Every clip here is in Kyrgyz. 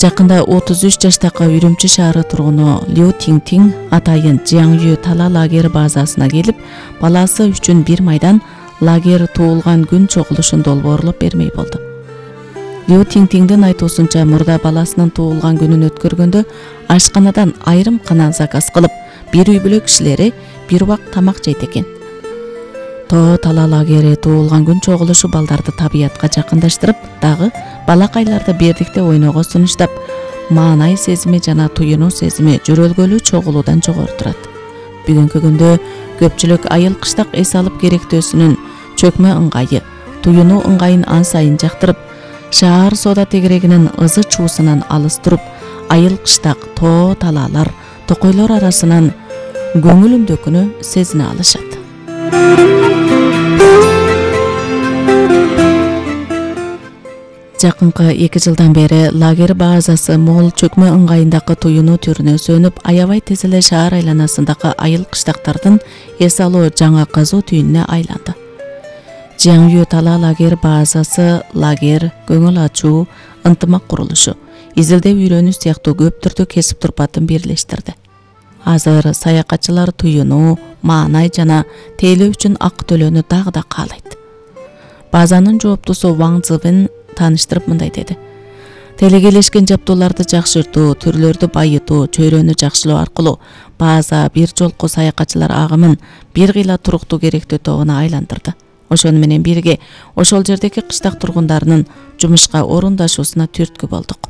Жакында 33 жаштагы Үрүмчү шаары тургуну Лю Тиңтиң атайын Жиаңю Тала лагері базасына келип, баласы үчүн бир майдан лагер туулган күн чогулушун долбоорлоп бермей болду. Лю Тиңтиңдин айтуусунча, мурда баласынын туулган күнүн өткөргөндө ашканадан айрым канан заказ кылып, бир үй бүлө кишилери бир убак тамак жейт экен. Тоо Тала лагери туулган күн чогулушу балдарды табиятка жакындаштырып, дагы балакайларды бердикте ойноого сунуштап, маанай сезими жана туюнуу сезими жөрөлгөлүү чогулуудан жогору турат. Бүгүнкү күндө көпчүлүк айыл кыштак эс алып керектөөсүнүн чөкмө ыңгайы, туюнуу ыңгайын ан сайын жактырып, шаар соода тегерегинин ызы чуусунан алыс туруп, айыл кыштак тоо талаалар, токойлор арасынан көңүл үмдөкүнү сезине алышат. Жакынкы 2 жылдан бери лагер базасы мол чөкмө ыңгайындагы туюнуу түрүнө сөнүп, аябай тез эле шаар айланасындагы айыл кыштактардын эс алуу жаңа казуу түйүнүнө айланды. Жиаңю Тала лагер базасы лагер, көңүл ачуу, ынтымак курулушу, изилдөө үйрөнүү сыяктуу көп түрдүү кесип турпатын бирлештирди. Азыр саякатчылар туюнуу, маанай жана тейлөө үчүн акы төлөөнү дагы да каалайт. Базанын жооптусу Ваң Цзывен тааныштырып мындай деди: Телегелешкен жаптууларды жакшыртуу, түрлөрдү байытуу, чөйрөнү жакшылоо аркылуу база бир жолку саякатчылар агымын бир кыйла туруктуу керектөө тобуна айландырды. Ошону менен бирге ошол жердеги кыштак тургундарынын жумушка орундашуусуна түрткү болдук.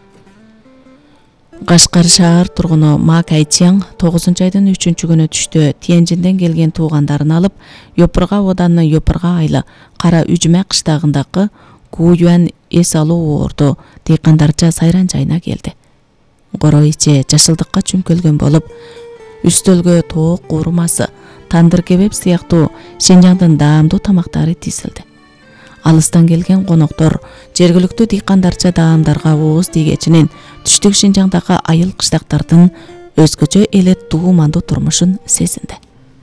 Кашкар шаар тургуну Ма Кайчяң 9-айдын 3-күнү түштө Тиенжинден келген туугандарын алып, Йопурга оданынын Йопурга айылы Кара Үжүмө кыштагындагы Гуюан эс алуу оорду дыйкандарча сайран жайына келди. Коро ичи жашылдыкка чүмкөлгөн болуп, үстөлгө тоок куурмасы, тандыр кебеп сыяктуу Шинжаңдын даамдуу тамактары тизилди. Алыстан келген коноктор жергиликтүү дыйкандарча даамдарга ооз тийгечинин түштүк Шинжаңдагы айыл кыштактардын өзгөчө элет туумандуу турмушун сезинди.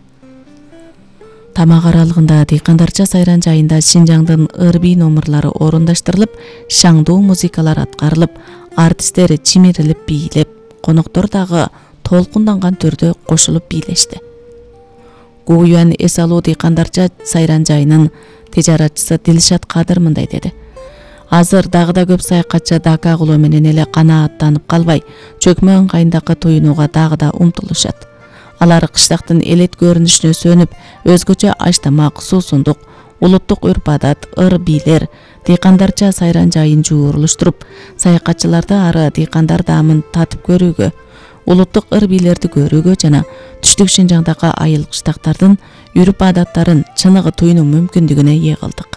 Тамак аралыгында дыйкандарча сайран жайында Шинжаңдын ыр-бий номурлары орундаштырылып, шаңдуу музыкалар аткарылып, артисттер чимирилип бийлеп, коноктор дагы толкунданган түрдө кошулуп бийлешти. Гуюан эс алуу дыйкандарча сайран жайынын тижаратчысы Дилшат Кадыр мындай деди: Азыр дагы да көп саякатчы дака кылуу менен эле канааттанып калбай, чөкмө ыңгайындагы туюнууга дагы да умтулушат. Алар кыштактын элет көрүнүшүнө сөнүп, өзгөчө аштамак, суусундук, улуттук үрп-адат, ыр-бийлер, дыйкандарча сайран жайын жуурулуштуруп, саякатчыларды ары дыйкандар даамын татып көрүүгө, улуттук ыр-бийлерди көрүүгө жана түштүк Шинжаңдагы айыл кыштактардын үрп-адаттарын чыныгы туюнуу мүмкүндүгүнө ээ кылдык.